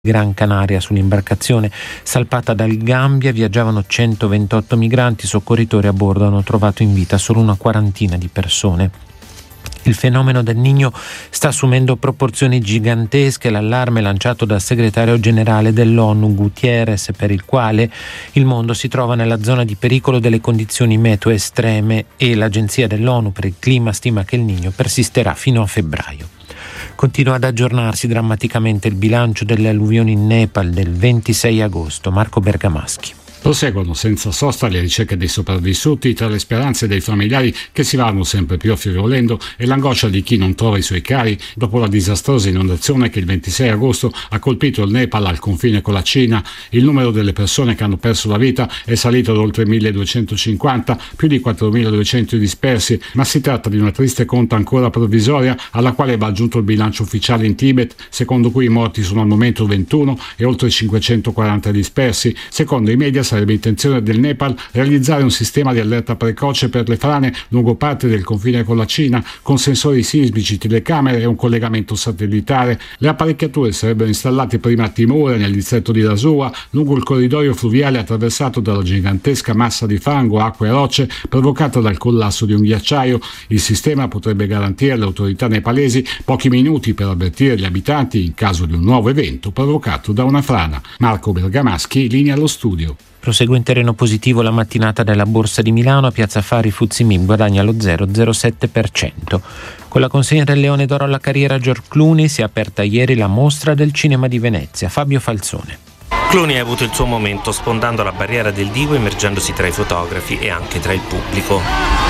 Gran Canaria. Sull'imbarcazione salpata dal Gambia viaggiavano 128 migranti. Soccorritori a bordo hanno trovato in vita solo una quarantina di persone. Il fenomeno del Niño sta assumendo proporzioni gigantesche. L'allarme lanciato dal segretario generale dell'ONU Guterres, per il quale il mondo si trova nella zona di pericolo delle condizioni meteo estreme, e l'agenzia dell'ONU per il clima stima che il Niño persisterà fino a febbraio. Continua ad aggiornarsi drammaticamente il bilancio delle alluvioni in Nepal del 26 agosto. Marco Bergamaschi. Proseguono senza sosta le ricerche dei sopravvissuti, tra le speranze dei familiari che si vanno sempre più affievolendo e l'angoscia di chi non trova i suoi cari dopo la disastrosa inondazione che il 26 agosto ha colpito il Nepal al confine con la Cina. Il numero delle persone che hanno perso la vita è salito ad oltre 1.250, più di 4.200 dispersi, ma si tratta di una triste conta ancora provvisoria alla quale va aggiunto il bilancio ufficiale in Tibet, secondo cui i morti sono al momento 21 e oltre 540 dispersi. Secondo i media sarebbe intenzione del Nepal realizzare un sistema di allerta precoce per le frane lungo parte del confine con la Cina, con sensori sismici, telecamere e un collegamento satellitare. Le apparecchiature sarebbero installate prima a Timor, nel distretto di Rasua, lungo il corridoio fluviale attraversato dalla gigantesca massa di fango, acqua e rocce provocata dal collasso di un ghiacciaio. Il sistema potrebbe garantire alle autorità nepalesi pochi minuti per avvertire gli abitanti in caso di un nuovo evento provocato da una frana. Marco Bergamaschi, linea allo studio. Prosegue in terreno positivo la mattinata della Borsa di Milano. A Piazza Affari FTSE MIB guadagna lo 0,07%. Con la consegna del Leone d'Oro alla carriera George Clooney si è aperta ieri la mostra del cinema di Venezia. Fabio Falzone. Clooney ha avuto il suo momento sfondando la barriera del divo, immergendosi tra i fotografi e anche tra il pubblico.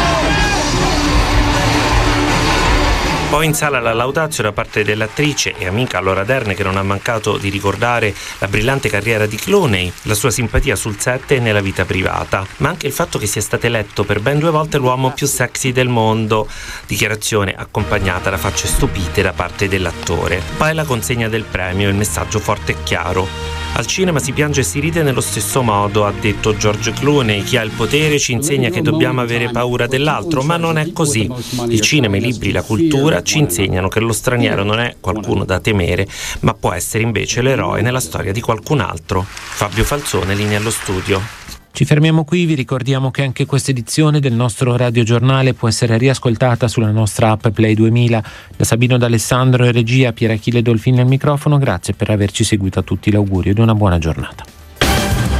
Poi in sala la laudatio da parte dell'attrice e amica Laura Dern, che non ha mancato di ricordare la brillante carriera di Clooney, la sua simpatia sul set e nella vita privata, ma anche il fatto che sia stato eletto per ben 2 volte l'uomo più sexy del mondo, dichiarazione accompagnata da facce stupite da parte dell'attore. Poi la consegna del premio, il messaggio forte e chiaro. Al cinema si piange e si ride nello stesso modo, ha detto George Clooney. Chi ha il potere ci insegna che dobbiamo avere paura dell'altro, ma non è così. Il cinema, i libri, la cultura ci insegnano che lo straniero non è qualcuno da temere, ma può essere invece l'eroe nella storia di qualcun altro. Fabio Falzone, linea allo studio. Ci fermiamo qui, vi ricordiamo che anche questa edizione del nostro radiogiornale può essere riascoltata sulla nostra app Play 2000. Da Sabino D'Alessandro e regia, Pier Achille Dolfini al microfono, grazie per averci seguito a tutti, l'augurio di una buona giornata.